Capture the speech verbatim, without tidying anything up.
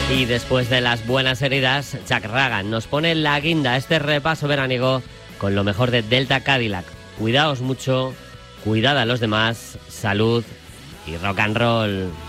Y después de las buenas heridas, Chuck Ragan nos pone la guinda este repaso veraniego con lo mejor de Delta Cadillac. Cuidaos mucho, cuidad a los demás, salud y rock and roll.